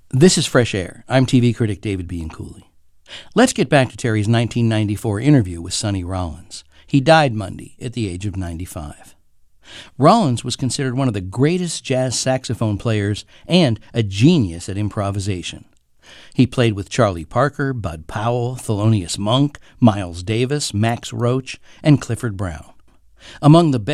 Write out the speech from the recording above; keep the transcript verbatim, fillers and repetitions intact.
This is Fresh Air. I'm T V critic David Bianculli. Let's get back to Terry's nineteen ninety-four interview with Sonny Rollins. He died Monday at the age of ninety-five. Rollins was considered one of the greatest jazz saxophone players and a genius at improvisation. He played with Charlie Parker, Bud Powell, Thelonious Monk, Miles Davis, Max Roach, and Clifford Brown. Among the